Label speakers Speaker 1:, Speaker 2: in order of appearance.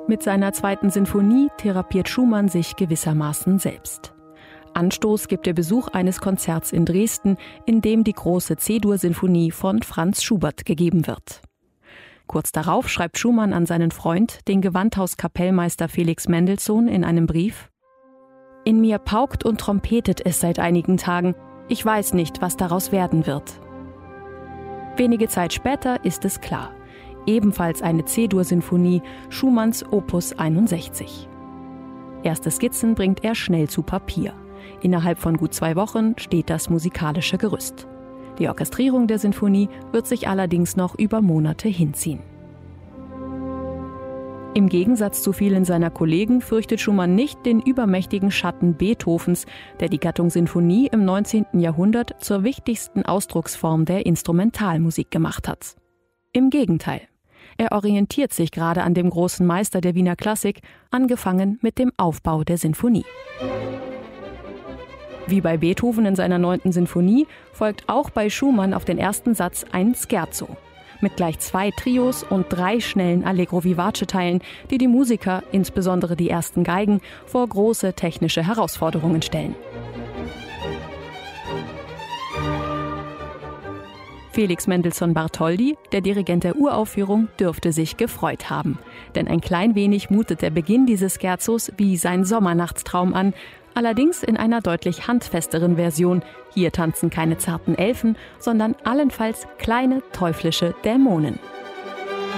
Speaker 1: Mit seiner 2. Sinfonie therapiert Schumann sich gewissermaßen selbst. Anstoß gibt der Besuch eines Konzerts in Dresden, in dem die große C-Dur-Sinfonie von Franz Schubert gegeben wird. Kurz darauf schreibt Schumann an seinen Freund, den Gewandhauskapellmeister Felix Mendelssohn, in einem Brief: »In mir paukt und trompetet es seit einigen Tagen. Ich weiß nicht, was daraus werden wird.« Wenige Zeit später ist es klar. Ebenfalls eine C-Dur-Sinfonie, Schumanns Opus 61. Erste Skizzen bringt er schnell zu Papier. Innerhalb von gut 2 Wochen steht das musikalische Gerüst. Die Orchestrierung der Sinfonie wird sich allerdings noch über Monate hinziehen. Im Gegensatz zu vielen seiner Kollegen fürchtet Schumann nicht den übermächtigen Schatten Beethovens, der die Gattung Sinfonie im 19. Jahrhundert zur wichtigsten Ausdrucksform der Instrumentalmusik gemacht hat. Im Gegenteil. Er orientiert sich gerade an dem großen Meister der Wiener Klassik, angefangen mit dem Aufbau der Sinfonie. Wie bei Beethoven in seiner 9. Sinfonie folgt auch bei Schumann auf den ersten Satz ein Scherzo. Mit gleich 2 Trios und 3 schnellen Allegro vivace-Teilen, die die Musiker, insbesondere die ersten Geigen, vor große technische Herausforderungen stellen. Felix Mendelssohn Bartholdy, der Dirigent der Uraufführung, dürfte sich gefreut haben. Denn ein klein wenig mutet der Beginn dieses Scherzos wie sein Sommernachtstraum an, allerdings in einer deutlich handfesteren Version. Hier tanzen keine zarten Elfen, sondern allenfalls kleine teuflische Dämonen.